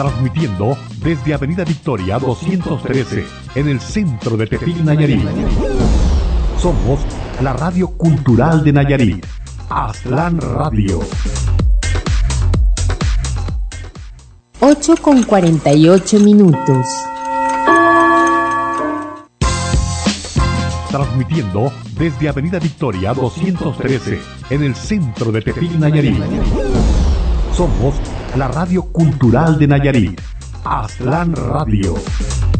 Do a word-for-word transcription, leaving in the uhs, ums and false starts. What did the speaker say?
Transmitiendo desde Avenida Victoria doscientos trece, en el centro de Tepic, Nayarit. Somos la radio cultural de Nayarit, Aztlán Radio. ocho con cuarenta y ocho minutos. Transmitiendo desde Avenida Victoria doscientos trece, en el centro de Tepic, Nayarit. Somos la radio cultural de Nayarit, Aztlán Radio.